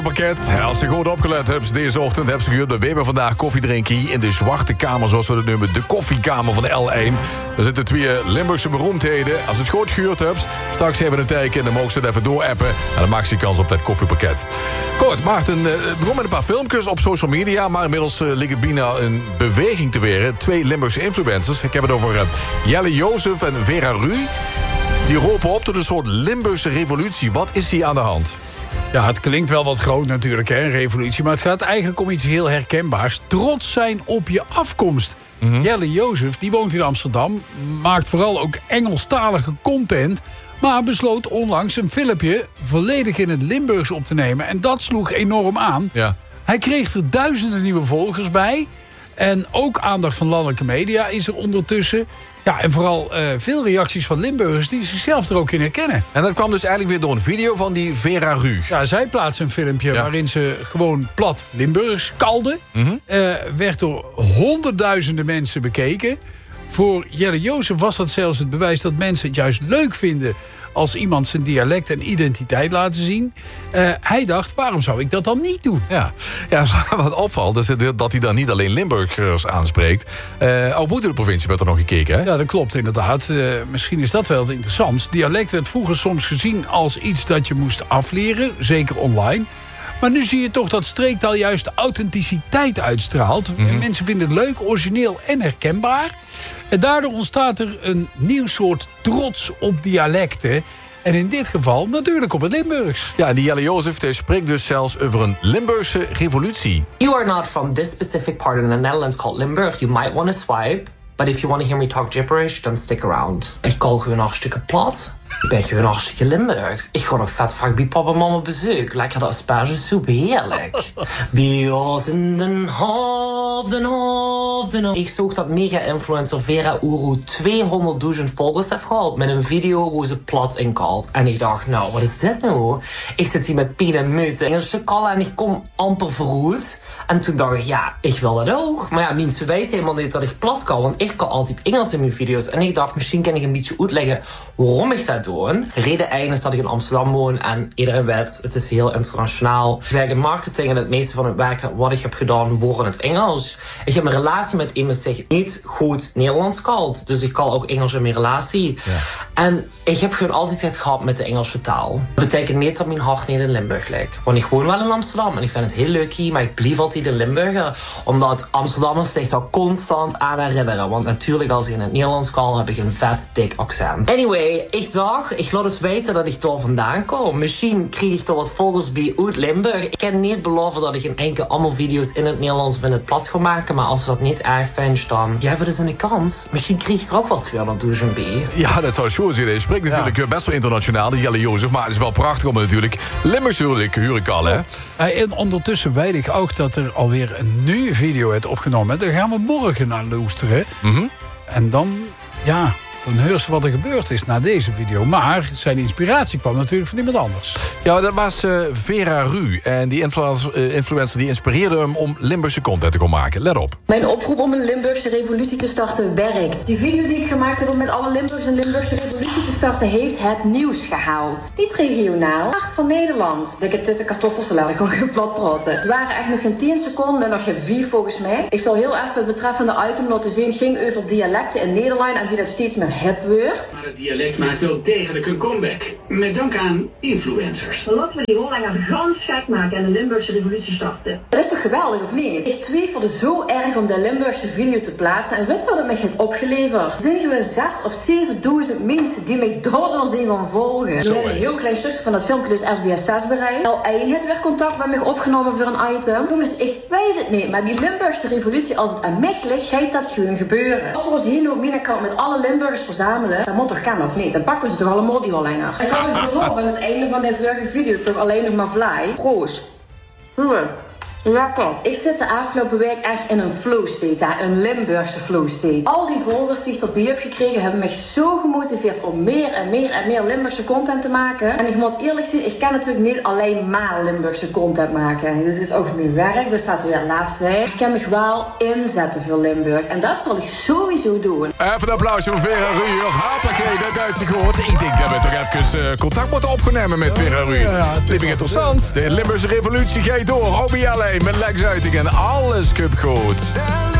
Pakket. Als je goed opgelet hebt deze ochtend, heb je gehoord, we hebben vandaag koffie drinken hier in de zwarte kamer, zoals we het noemen, de koffiekamer van de L1. Daar zitten twee Limburgse beroemdheden. Als het goed gehuurd hebt, straks hebben we een teken en dan mogen ze het even doorappen en dan maak je kans op dat koffiepakket. Goed, Maarten, begon met een paar filmpjes op social media, maar inmiddels ligt het bijna een beweging te weren. 2 Limburgse influencers. Ik heb het over Jelle Jozef en Vera Ru. Die roepen op tot een soort Limburgse revolutie. Wat is hier aan de hand? Ja, het klinkt wel wat groot natuurlijk, hè, een revolutie. Maar het gaat eigenlijk om iets heel herkenbaars. Trots zijn op je afkomst. Jelle Jozef, die woont in Amsterdam. Maakt vooral ook Engelstalige content. Maar besloot onlangs een filmpje volledig in het Limburgs op te nemen. En dat sloeg enorm aan. Ja. Hij kreeg er duizenden nieuwe volgers bij. En ook aandacht van landelijke media is er ondertussen. Ja, en vooral veel reacties van Limburgers die zichzelf er ook in herkennen. En dat kwam dus eigenlijk weer door een video van die Vera Ru. Ja, zij plaatste een filmpje waarin ze gewoon plat Limburgs kalde. Werd door honderdduizenden mensen bekeken. Voor Jelle Jozef was dat zelfs het bewijs dat mensen het juist leuk vinden als iemand zijn dialect en identiteit laten zien. Hij dacht, waarom zou ik dat dan niet doen? Ja, wat opvalt is dat hij dan niet alleen Limburgers aanspreekt. Ook buiten de provincie werd er nog gekeken, hè? Ja, dat klopt inderdaad. Misschien is dat wel het interessant. Dialect werd vroeger soms gezien als iets dat je moest afleren, zeker online. Maar nu zie je toch dat streektaal juist authenticiteit uitstraalt. Mensen vinden het leuk, origineel en herkenbaar. En daardoor ontstaat er een nieuw soort trots op dialecten. En in dit geval natuurlijk op het Limburgs. Ja, en die Jelle Jozef spreekt dus zelfs over een Limburgse revolutie. You are not from this specific part of the Netherlands called Limburg. You might want to swipe. But if you want to hear me talk gibberish, then stick around. Ik kan gewoon hartstikke plat. Ik ben gewoon hartstikke Limburgs. Ik ga nog vet vaak bij papa en mama bezoek. Lekker de aspergesoep, heerlijk. Bij ons in den hoofden. Ik zag dat mega-influencer Vera Uru 200.000 volgers heeft gehad met een video waar ze plat inkalt. En ik dacht, nou, wat is dit nou? Ik zit hier met pien en muut Engelse kallen en ik kom amper verroerd. En toen dacht ik, ja, ik wil dat ook. Maar ja, mensen weten helemaal niet dat ik plat kan. Want ik kan altijd Engels in mijn video's. En ik dacht, misschien kan ik een beetje uitleggen waarom ik dat doe. De reden is dat ik in Amsterdam woon. En iedereen weet, het is heel internationaal. Ik werk in marketing en het meeste van het werken wat ik heb gedaan, wordt in het Engels. Ik heb een relatie met iemand die niet goed Nederlands kalt. Dus ik kan ook Engels in mijn relatie. Ja. En ik heb gewoon altijd het gehad met de Engelse taal. Dat betekent niet dat mijn hart niet in Limburg ligt. Want ik woon wel in Amsterdam en ik vind het heel leuk hier. Maar ik blijf altijd de Limburger, omdat Amsterdammers zich daar constant aan herinneren. Want natuurlijk, als ik in het Nederlands kan, heb ik een vet dik accent. Anyway, ik dacht, ik laat het weten dat ik daar vandaan kom. Misschien krijg ik er wat volgers bij uit Limburg. Ik kan niet beloven dat ik in één keer allemaal video's in het Nederlands of in het plat ga maken, maar als je dat niet erg vindt, dan geef het eens een kans. Misschien krijg ik er ook wat 200.000 bij. Ja, dat zou zo zijn. Je spreekt natuurlijk best wel internationaal, die Jelle Jozef, maar het is wel prachtig om natuurlijk Limburgs huur ik al, hè? En ondertussen weet ik ook dat er alweer een nieuwe video heeft opgenomen. Daar gaan we morgen naar luisteren. En dan, ja, dan hoor je wat er gebeurd is na deze video. Maar zijn inspiratie kwam natuurlijk van iemand anders. Ja, dat was Vera Ru. En die influencer die inspireerde hem om Limburgse content te gaan maken. Let op. Mijn oproep om een Limburgse revolutie te starten werkt. Die video die ik gemaakt heb om met alle Limburgers een Limburgse revolutie te starten, heeft het nieuws gehaald. Niet regionaal, hart van Nederland. Ik heb dit de kartoffelsalade gewoon geen plat praten. Het waren echt nog geen 10 seconden, nog geen 4 volgens mij. Ik zal heel even het betreffende item laten zien. Ging over dialecten in Nederland en wie dat steeds meer hip wordt. Maar het dialect maakt wel degelijk een comeback. Met dank aan influencers. Laten we die Hollander gans gek maken en een Limburgse revolutie starten. Dat is toch geweldig, of niet? Ik twijfelde zo erg om de Limburgse video te plaatsen en weet je wat het mij heeft opgeleverd? Er zijn gewoon 6.000 of 7.000 mensen die mij daardoor zijn gaan volgen. We hebben een heel klein stukje van dat filmpje dus SBS 6 bereikt. Al heeft weer contact met mij opgenomen voor een item. Jongens, ik weet het niet, maar die Limburgse revolutie, als het aan mij ligt, gaat dat gewoon gebeuren. Als we ons hier nog op mijn account met alle Limburgers verzamelen, dat moet toch kan of niet? Dan pakken we ze toch allemaal die al langer. Ik had het beloofd aan het einde van de vorige video toch alleen nog maar fly. Proost. Lekker. Ik zit de afgelopen week echt in een flow state, hè? Een Limburgse flow state. Al die volgers die ik erbij heb gekregen hebben mij zo gemotiveerd om meer en meer Limburgse content te maken. En ik moet eerlijk zijn, ik kan natuurlijk niet alleen maar Limburgse content maken. Dit is ook mijn werk, dus dat weer laatst zei. Ik kan me wel inzetten voor Limburg. En dat zal ik sowieso doen. Even een applausje voor Vera Ruur. Hoppakee, dat Duitse gehoord. Ik denk dat we toch even contact moeten opnemen met Vera Ruur. Ja, Liep interessant. De Limburgse revolutie gaat door. OBL met Lex Uitingen. Alles cup goed.